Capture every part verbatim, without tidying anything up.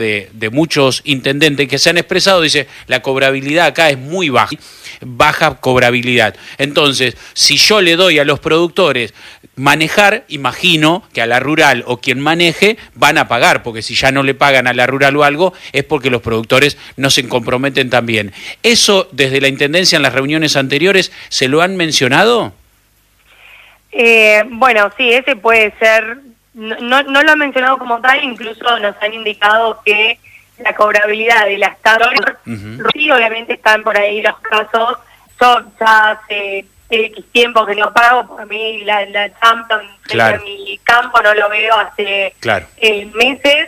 De, de muchos intendentes que se han expresado, dice, la cobrabilidad acá es muy baja, baja cobrabilidad. Entonces, si yo le doy a los productores manejar, imagino que a la rural o quien maneje van a pagar, porque si ya no le pagan a la rural o algo, es porque los productores no se comprometen también. ¿Eso desde la Intendencia en las reuniones anteriores se lo han mencionado? Eh, bueno, sí, ese puede ser... No, no, no lo han mencionado como tal, incluso nos han indicado que la cobrabilidad de las tablas, uh-huh. sí, obviamente están por ahí los casos. Yo ya hace X tiempo que no pago, porque a mí la, la Champions claro. en mi campo no lo veo hace claro. eh, meses,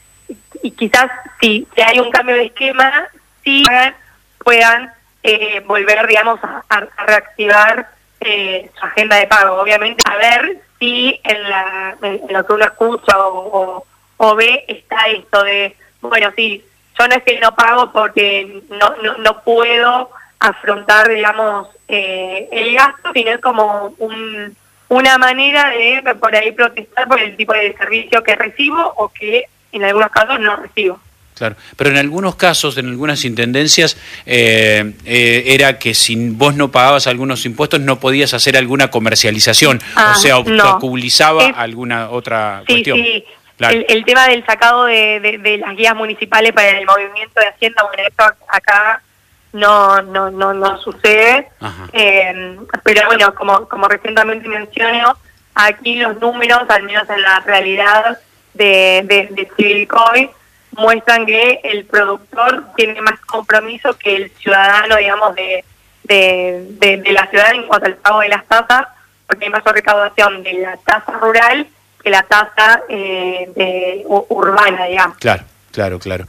y quizás si, si hay un cambio de esquema, sí puedan eh, volver, digamos, a, a reactivar eh, su agenda de pago. Obviamente, a ver si en, la, en lo que uno escucha o, o, o ve está esto de, bueno, sí, yo no es que no pago porque no, no, no puedo afrontar, digamos, eh, el gasto, sino es como un, una manera de por ahí protestar por el tipo de servicio que recibo o que en algunos casos no recibo. Claro, pero en algunos casos, en algunas intendencias, eh, eh, era que si vos no pagabas algunos impuestos no podías hacer alguna comercialización, ah, o sea, obstaculizaba no. es, alguna otra sí, cuestión. Sí, claro. el, el tema del sacado de, de, de las guías municipales para el movimiento de Hacienda, bueno, esto acá no no no, no sucede, eh, pero bueno, como, como recientemente mencioné, aquí los números, al menos en la realidad de, de, de Chivilcoy, muestran que el productor tiene más compromiso que el ciudadano, digamos, de, de, de, de la ciudad en cuanto al pago de las tasas, porque hay mayor recaudación de la tasa rural que la tasa eh, de, urbana, digamos. Claro, claro, claro.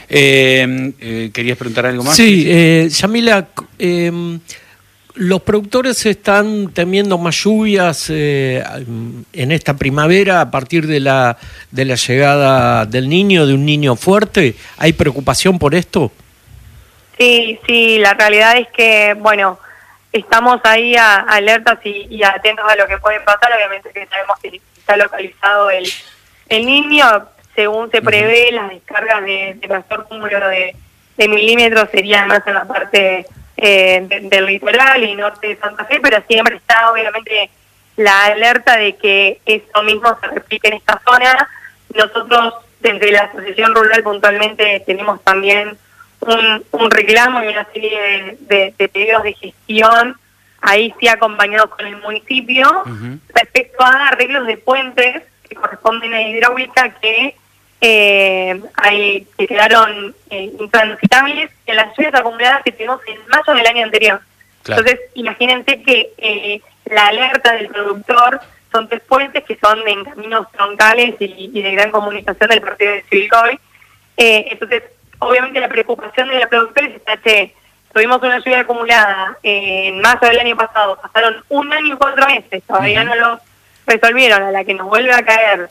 Eh, eh, ¿Querías preguntar algo más? Sí, eh, Yamila, eh, los productores están temiendo más lluvias eh, en esta primavera a partir de la de la llegada del niño, de un niño fuerte. ¿Hay preocupación por esto? Sí, sí, la realidad es que, bueno, estamos ahí a, alertas y, y atentos a lo que puede pasar. Obviamente que sabemos que está localizado el, el niño. Según se prevé, uh-huh. las descargas de, de mayor cúmulo de, de milímetros serían más en la parte Eh, de, del litoral y norte de Santa Fe, pero siempre está obviamente la alerta de que eso mismo se repite en esta zona. Nosotros desde la Asociación Rural puntualmente tenemos también un, un reclamo y una serie de, de, de pedidos de gestión, ahí sí acompañados con el municipio, uh-huh. respecto a arreglos de puentes que corresponden a hidráulica que Eh, hay, que quedaron eh, intransitables en las lluvias acumuladas que tuvimos en mayo del año anterior. Claro. Entonces, imagínense que eh, la alerta del productor son tres puentes que son en caminos troncales y, y de gran comunicación del partido de Chivilcoy. Eh, entonces, obviamente la preocupación de los productores está que tuvimos una lluvia acumulada eh, en mayo del año pasado, pasaron un año y cuatro meses, todavía uh-huh. no lo resolvieron, a la que nos vuelve a caer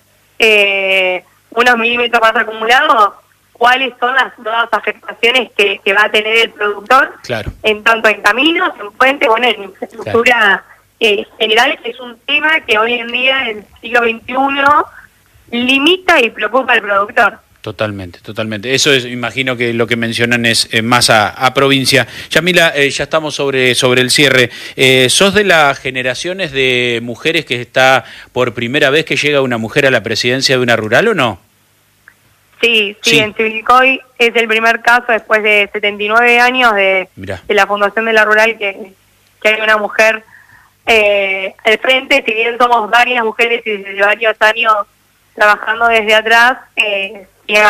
eh, unos milímetros más acumulados, cuáles son las nuevas afectaciones que, que va a tener el productor, claro. en tanto en caminos, en puentes, bueno, en infraestructura claro. eh, general, que es un tema que hoy en día, en el siglo veintiuno, limita y preocupa al productor. Totalmente, totalmente. Eso es, imagino que lo que mencionan es eh, más a, a provincia. Yamila, eh, ya estamos sobre, sobre el cierre. Eh, ¿Sos de las generaciones de mujeres que está por primera vez que llega una mujer a la presidencia de una rural o no? Sí, sí, sí. En Chivilcoy es el primer caso después de setenta y nueve años de, de la fundación de la rural que, que hay una mujer eh, al frente. Si bien somos varias mujeres y desde varios años trabajando desde atrás, eh,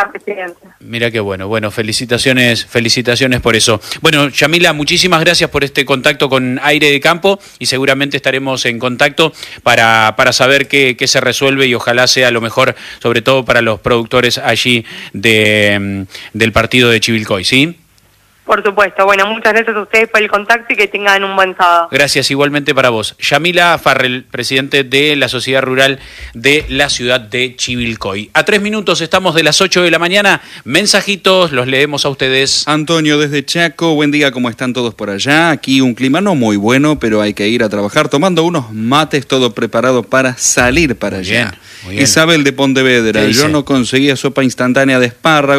Mira qué bueno, bueno, felicitaciones, felicitaciones por eso. Bueno, Yamila, muchísimas gracias por este contacto con Aire de Campo y seguramente estaremos en contacto para, para saber qué, qué se resuelve y ojalá sea lo mejor, sobre todo para los productores allí de, del partido de Chivilcoy, ¿sí? Por supuesto. Bueno, muchas gracias a ustedes por el contacto y que tengan un buen sábado. Gracias, igualmente para vos. Yamila Farrell, presidente de la Sociedad Rural de la ciudad de Chivilcoy. A tres minutos estamos de las ocho de la mañana. Mensajitos, los leemos a ustedes. Antonio desde Chaco, buen día, ¿cómo están todos por allá? Aquí un clima no muy bueno, pero hay que ir a trabajar tomando unos mates, todo preparado para salir para muy allá. Bien, muy bien. Isabel de Pontevedra, yo no conseguía sopa instantánea de espárrago.